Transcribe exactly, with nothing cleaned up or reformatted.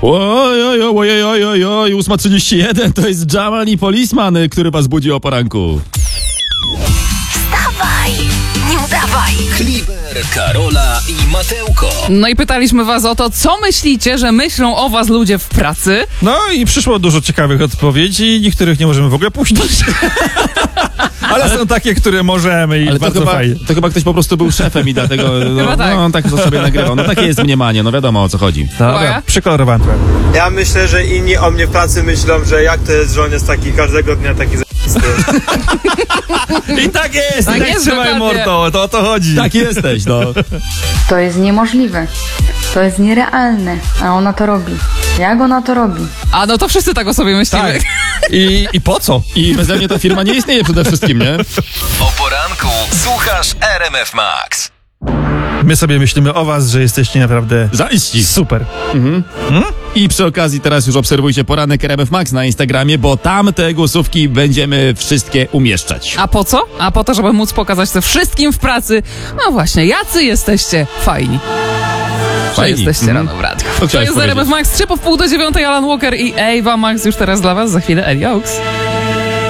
Oj, oj, oj, oj, oj, oj, ósma trzydzieści jeden, to jest Jamal i Policeman, który was budzi o poranku. Wstawaj, nie udawaj. Kliber, Karola i Mateuko. No i pytaliśmy was o to, co myślicie, że myślą o was ludzie w pracy? No i przyszło dużo ciekawych odpowiedzi, niektórych nie możemy w ogóle puścić. Ale są takie, które możemy i Ale to bardzo chyba, fajnie. to chyba ktoś po prostu był szefem i dlatego no, Chyba tak. no, on tak to sobie nagrywał. No takie jest mniemanie, no wiadomo o co chodzi. Uwaga. Dobra, przekolorowałem trochę. Ja myślę, że inni o mnie w pracy myślą, że jak to jest, że on jest taki każdego dnia taki z***sty. I tak jest, Tak i tak jest, trzymaj dokładnie. mordo, to o to chodzi. Tak jesteś, no. To jest niemożliwe. To jest nierealne, a ona to robi. Jak ona to robi? A no to wszyscy tak o sobie myślimy. Tak. I, I po co? I beze mnie ta firma nie istnieje przede wszystkim, nie? O poranku słuchasz R M F Max. My sobie myślimy o was, że jesteście naprawdę Zaiści. super. I przy okazji teraz już obserwujcie poranek R M F Max na Instagramie, bo tam te głosówki będziemy wszystkie umieszczać. A po co? A po to, żeby móc pokazać to wszystkim w pracy. No właśnie, jacy jesteście fajni. Że Fajni. jesteście Mhm. rano w radiu. To To chciałeś jest R M F powiedzieć. Max, trzy po wpół do dziewiątej, Alan Walker i Ewa Max już teraz dla was, za chwilę Eli Oaks.